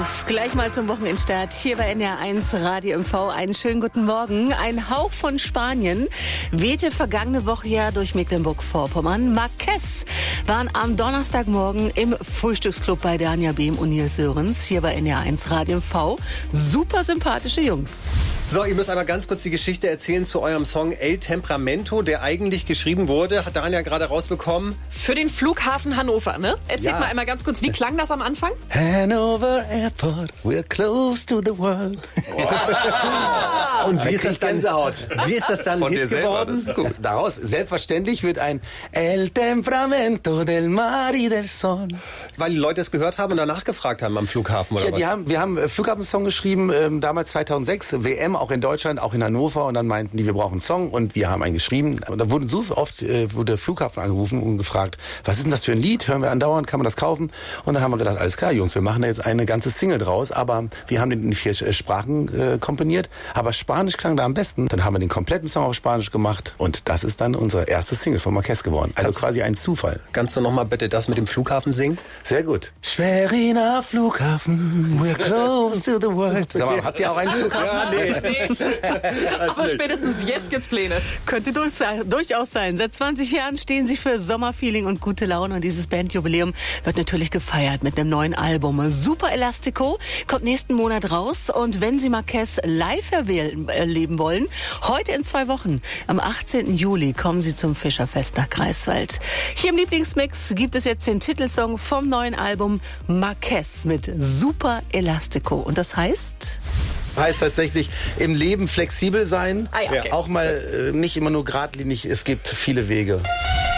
Auf, gleich mal zum Wochenendstart hier bei NDR1 Radio MV. Einen schönen guten Morgen. Ein Hauch von Spanien wehte vergangene Woche ja durch Mecklenburg-Vorpommern. Marquez waren am Donnerstagmorgen im Frühstücksclub bei Dania Behm und Nils Sörens hier bei NDR1 Radio MV. Super sympathische Jungs. So, ihr müsst aber ganz kurz die Geschichte erzählen zu eurem Song El Temperamento, der eigentlich geschrieben wurde, hat Dania gerade rausbekommen. Für den Flughafen Hannover, ne? Erzählt mal einmal ganz kurz, wie klang das am Anfang? Hanover Airport, we're close to the world. Und wie ist das dann Hit geworden? Ist gut. Daraus selbstverständlich wird ein El Temperamento del Mar y del Sol. Weil die Leute es gehört haben und danach gefragt haben am Flughafen oder was? Wir haben einen Flughafensong geschrieben, damals 2006, WM, auch in Deutschland, auch in Hannover. Und dann meinten die, wir brauchen einen Song und wir haben einen geschrieben. Und da wurde so oft wurde der Flughafen angerufen und gefragt, was ist denn das für ein Lied? Hören wir andauernd, kann man das kaufen? Und dann haben wir gedacht, alles klar, Jungs, wir machen da jetzt eine ganze Single draus. Aber wir haben den in 4 Sprachen komponiert. Aber Spanisch klang da am besten. Dann haben wir den kompletten Song auf Spanisch gemacht. Und das ist dann unsere erste Single von Marquez geworden. Also quasi ein Zufall. Kannst du noch mal bitte das mit dem Flughafen singen? Sehr gut. Schweriner Flughafen, we're close to the world. Sag mal, habt ihr auch einen Flughafen? Ja, nee. Aber spätestens jetzt gibt's Pläne. Könnte durchaus sein. Seit 20 Jahren stehen sie für Sommerfeeling und gute Laune. Und dieses Bandjubiläum wird natürlich gefeiert mit einem neuen Album. Super Elastico kommt nächsten Monat raus. Und wenn Sie Marquez live erleben wollen, heute in 2 Wochen, am 18. Juli, kommen Sie zum Fischerfest nach Greifswald. Hier im Lieblingsmix gibt es jetzt den Titelsong vom neuen Album Marquez mit Super Elastico. Und das heißt tatsächlich im Leben flexibel sein. Ah ja, okay. Auch mal nicht immer nur geradlinig, es gibt viele Wege.